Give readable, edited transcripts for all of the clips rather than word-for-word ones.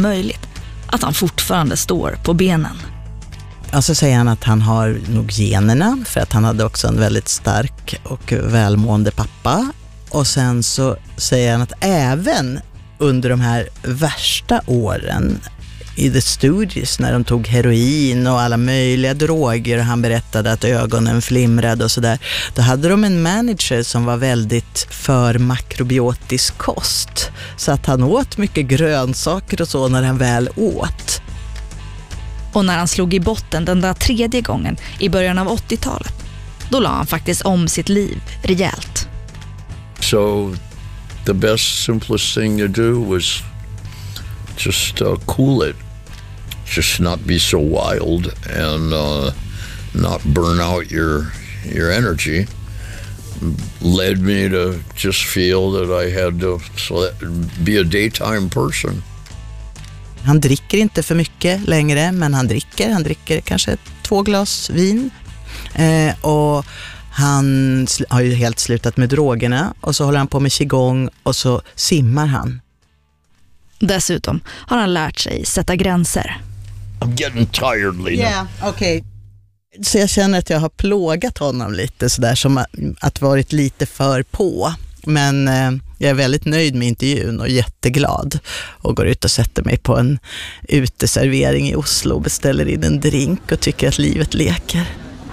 möjligt att han fortfarande står på benen. Och så säger han att han har nog generna, för att han hade också en väldigt stark och välmående pappa. Och sen så säger han att även under de här värsta åren i The Stooges, när de tog heroin och alla möjliga droger och han berättade att ögonen flimrade och sådär, då hade de en manager som var väldigt för makrobiotisk kost. Så att han åt mycket grönsaker och så när han väl åt. Och när han slog i botten den där 3:e gången i början av 80-talet, då la han faktiskt om sitt liv rejält. So the best, simplest thing to do was just cool it. Just not be so wild and not burn out your energy. Led me to just feel that I had to be a daytime person. Han dricker inte för mycket längre, men han dricker kanske 2 glas vin. Och han har ju helt slutat med drogerna, och så håller han på med qigong och så simmar han. Dessutom har han lärt sig sätta gränser. I'm getting tired, Lena. Yeah, okay. Så jag känner att jag har plågat honom lite sådär, som att varit lite för på. Men jag är väldigt nöjd med intervjun och jätteglad, och går ut och sätter mig på en uteservering i Oslo och beställer in en drink och tycker att livet leker.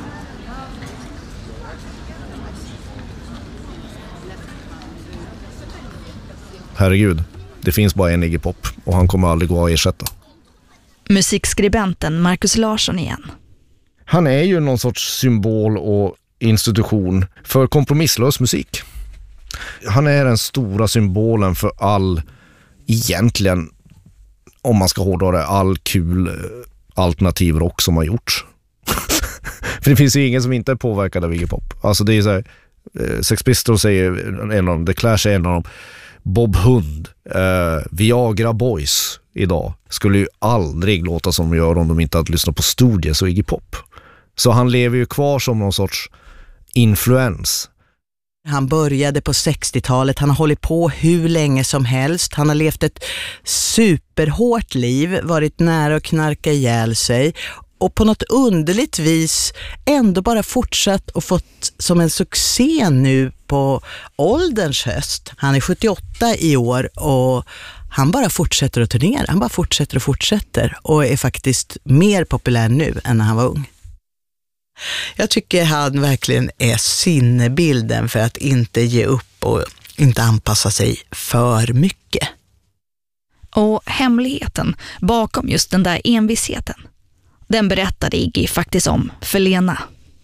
Herregud, det finns bara en Iggy Pop och han kommer aldrig gå att ersätta. Musikskribenten Marcus Larsson igen. Han är ju någon sorts symbol och institution för kompromisslös musik. Han är den stora symbolen för all, egentligen, om man ska hårdra det, all kul alternativ rock som har gjorts. För det finns ju ingen som inte är påverkad av Iggy Pop. Alltså det är så här, Sex Pistols är en av dem, The Clash är en av dem, Bob Hund, Viagra Boys idag skulle ju aldrig låta som de gör om de inte hade lyssnat på Stooges och Iggy Pop. Så han lever ju kvar som någon sorts influens. Han började på 60-talet, han har hållit på hur länge som helst. Han har levt ett superhårt liv, varit nära att knarka ihjäl sig, och på något underligt vis ändå bara fortsatt och fått som en succé nu på ålderns höst. Han är 78 i år och han bara fortsätter att turnera. Han bara fortsätter och är faktiskt mer populär nu än när han var ung. Jag tycker han verkligen är sinnebilden för att inte ge upp och inte anpassa sig för mycket. Och hemligheten bakom just den där envisheten, den berättade Iggy faktiskt om för Lena.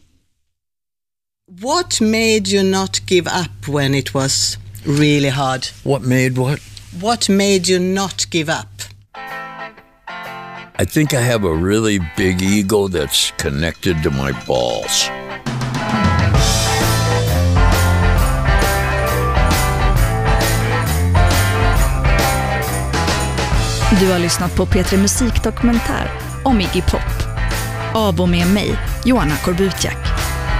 What made you not give up when it was really hard? What made what? What made you not give up? I think I have a really big ego that's connected to my balls. Du har lyssnat på P3 Musikdokumentär om Iggy Pop. Av och med mig, Joanna Korbutiak.